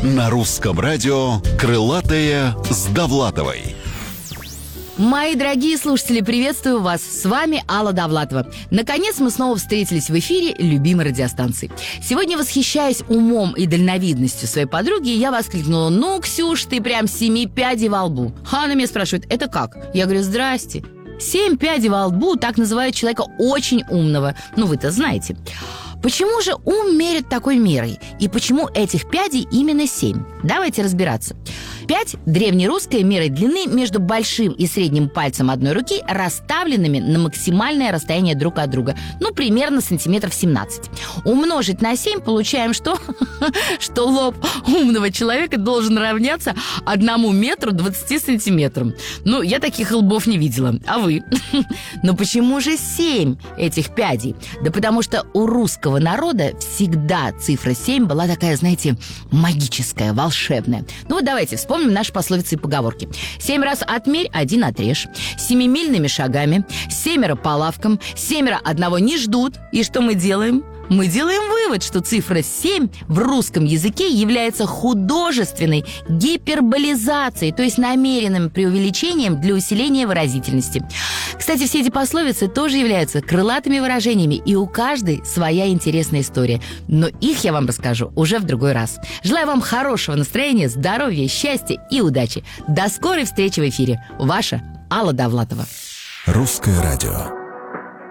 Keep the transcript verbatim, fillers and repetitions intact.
На русском радио «Крылатая с Довлатовой». Мои дорогие слушатели, приветствую вас. С вами Алла Довлатова. Наконец мы снова встретились в эфире любимой радиостанции. Сегодня, восхищаясь умом и дальновидностью своей подруги, я воскликнула: «Ну, Ксюш, ты прям семи пядей во лбу». А она меня спрашивает: «Это как?» Я говорю: «Здрасте. Семь пядей во лбу — так называют человека очень умного. Ну, вы-то знаете». Почему же ум мерят такой мерой? И почему этих пядей именно семь? Давайте разбираться. Пять – древнерусская мера длины между большим и средним пальцем одной руки, расставленными на максимальное расстояние друг от друга. Ну, примерно сантиметров семнадцать. Умножить на семь получаем что? Что лоб умного человека должен равняться одному метру двадцати сантиметрам. Ну, я таких лбов не видела. А вы? Но почему же семь этих пядей? Да потому что у русского народа всегда цифра семь была такая, знаете, магическая, волшебная. Ну вот давайте вспомним наши пословицы и поговорки. Семь раз отмерь, один отрежь. Семимильными шагами, семеро по лавкам, семеро одного не ждут. И что мы делаем? Мы делаем вывод, что цифра семь в русском языке является художественной гиперболизацией, то есть намеренным преувеличением для усиления выразительности. Кстати, все эти пословицы тоже являются крылатыми выражениями, и у каждой своя интересная история. Но их я вам расскажу уже в другой раз. Желаю вам хорошего настроения, здоровья, счастья и удачи. До скорой встречи в эфире. Ваша Алла Довлатова. Русское радио.